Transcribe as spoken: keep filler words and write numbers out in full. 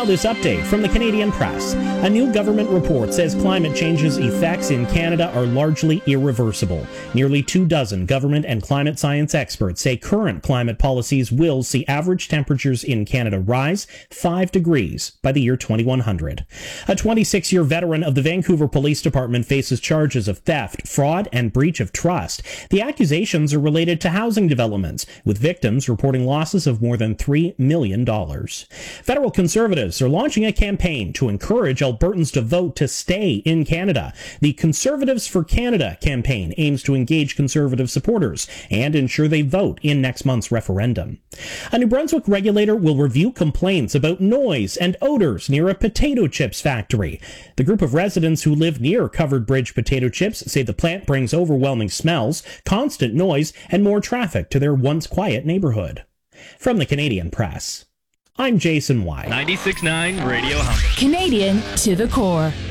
Now this update from the Canadian Press. A new government report says climate change's effects in Canada are largely irreversible. Nearly two dozen government and climate science experts say current climate policies will see average temperatures in Canada rise five degrees by the year twenty-one hundred. A twenty-six-year veteran of the Vancouver Police Department faces charges of theft, fraud, and breach of trust. The accusations are related to housing developments, with victims reporting losses of more than three million dollars. Federal Conservatives are launching a campaign to encourage Albertans to vote to stay in Canada. The Conservatives for Canada campaign aims to engage Conservative supporters and ensure they vote in next month's referendum. A New Brunswick regulator will review complaints about noise and odors near a potato chips factory. The group of residents who live near Covered Bridge Potato Chips say the plant brings overwhelming smells, constant noise, and more traffic to their once quiet neighborhood. From the Canadian Press, I'm Jason White. ninety-six point nine Radio Humber. Canadian to the core.